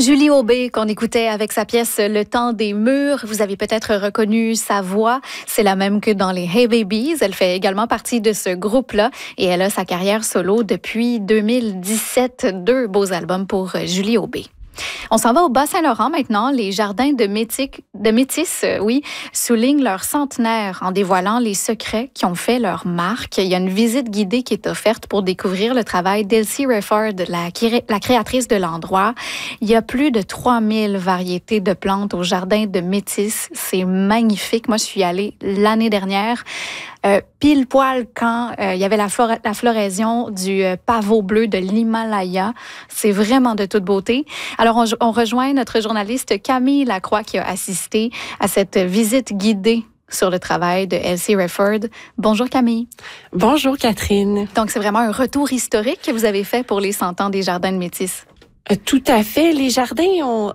Julie Aubé, qu'on écoutait avec sa pièce Le temps des murs. Vous avez peut-être reconnu sa voix. C'est la même que dans les Hey Babies. Elle fait également partie de ce groupe-là et elle a sa carrière solo depuis 2017. 2 beaux albums pour Julie Aubé. On s'en va au Bas-Saint-Laurent maintenant. Les jardins de Métis, soulignent leur centenaire en dévoilant les secrets qui ont fait leur marque. Il y a une visite guidée qui est offerte pour découvrir le travail d'Elsie Rafford, la créatrice de l'endroit. Il y a plus de 3000 variétés de plantes au jardin de Métis. C'est magnifique. Moi, je suis allée l'année dernière. Pile poil quand il y avait la floraison du pavot bleu de l'Himalaya. C'est vraiment de toute beauté. Alors, on rejoint notre journaliste Camille Lacroix qui a assisté à cette visite guidée sur le travail de Elsie Rafford. Bonjour Camille. Bonjour Catherine. Donc, c'est vraiment un retour historique que vous avez fait pour les 100 ans des Jardins de Métis. Tout à fait. Les jardins ont